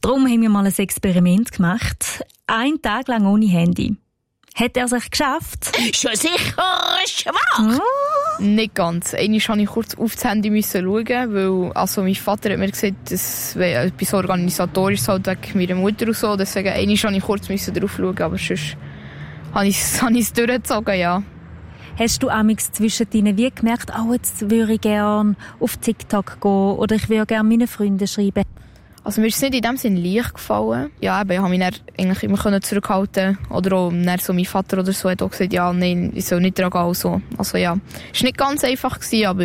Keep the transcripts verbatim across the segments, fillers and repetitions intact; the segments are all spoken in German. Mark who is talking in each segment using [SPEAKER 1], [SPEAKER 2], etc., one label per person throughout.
[SPEAKER 1] Darum haben wir mal ein Experiment gemacht. Einen Tag lang ohne Handy. Hat er sich geschafft?
[SPEAKER 2] Schon sicher schwach!
[SPEAKER 1] Oh.
[SPEAKER 3] Nicht ganz. Einmal musste ich kurz auf das Handy schauen, weil also mein Vater hat mir gesagt, dass etwas organisatorisch halt wegen meiner Mutter und so. Deswegen einmal musste ich kurz drauf schauen, aber sonst habe ich es durchgezogen, ja.
[SPEAKER 1] Hast du amigs zwischendrin wie gemerkt, oh, jetzt würde ich gerne auf TikTok gehen oder ich würde gerne meinen Freunden schreiben?
[SPEAKER 3] Also mir ist es nicht in dem Sinne leicht gefallen. Ja, aber ich habe mich dann eigentlich immer zurückhalten. Oder auch dann so mein Vater oder so hat auch gesagt, ja, nein, ich soll nicht dran gehen. So. Also ja, es war nicht ganz einfach, gewesen, aber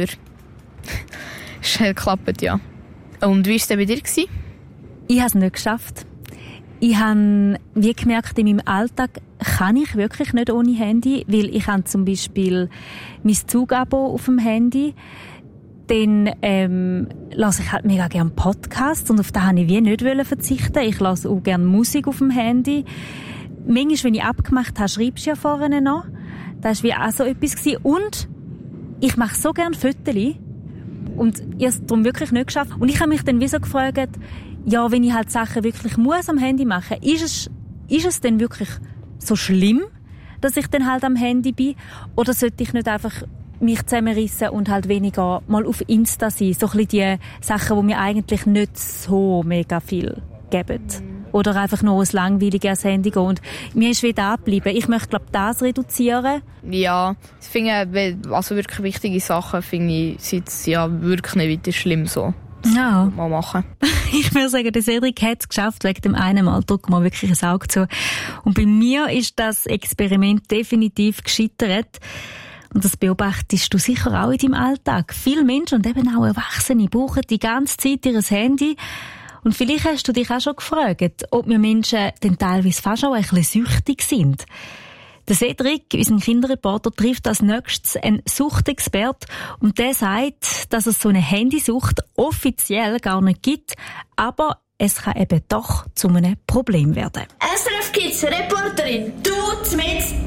[SPEAKER 3] es hat geklappt, ja. Und wie war es denn bei dir?
[SPEAKER 1] Ich habe es nicht geschafft. Ich habe wie gemerkt, in meinem Alltag kann ich wirklich nicht ohne Handy, weil ich habe zum Beispiel mein Zugabo auf dem Handy. Dann ähm, lasse ich halt mega gerne Podcasts und auf das wollte ich wie nicht verzichten. Ich lasse auch gerne Musik auf dem Handy. Manchmal, wenn ich abgemacht habe, schreibst du ja vorne noch. Das war wie auch so etwas gewesen. Und ich mache so gerne Fotos. Und ich habe es darum wirklich nicht geschafft. Und ich habe mich dann wie so gefragt, ja, wenn ich halt Sachen wirklich muss am Handy machen, ist es, ist es denn wirklich so schlimm, dass ich dann halt am Handy bin? Oder sollte ich nicht einfach mich zusammenrissen und halt weniger mal auf Insta sein? So ein bisschen die Sachen, die mir eigentlich nicht so mega viel geben. Oder einfach nur ein langweiliges Handy gehen. Und mir ist wieder abgeblieben. Ich möchte, glaube ich, das reduzieren.
[SPEAKER 3] Ja, ich finde, also wirklich wichtige Sachen, finde ich, sind ja wirklich nicht weiter schlimm so.
[SPEAKER 1] Ja.
[SPEAKER 3] Mal machen.
[SPEAKER 1] Ich würde sagen, der Cedric hat es geschafft, wegen dem einen Mal. Drück mal wirklich ein Auge zu. Und bei mir ist das Experiment definitiv gescheitert. Und das beobachtest du sicher auch in deinem Alltag. Viele Menschen und eben auch Erwachsene brauchen die ganze Zeit ihr Handy. Und vielleicht hast du dich auch schon gefragt, ob wir Menschen dann teilweise fast auch ein bisschen süchtig sind. Der Cedric, unser Kinderreporter, trifft als nächstes einen Suchtexpert und der sagt, dass es so eine Handysucht offiziell gar nicht gibt, aber es kann eben doch zu einem Problem werden.
[SPEAKER 2] S R F Kids Reporterin, du mit